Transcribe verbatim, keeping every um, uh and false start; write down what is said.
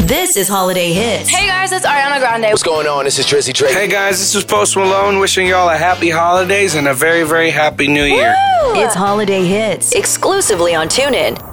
This is Holiday Hits. Hey guys, it's Ariana Grande. What's going on? This is Drizzy Drake. Hey guys, this is Post Malone wishing y'all a happy holidays and a very, very happy new year. Woo! It's Holiday Hits, exclusively on TuneIn.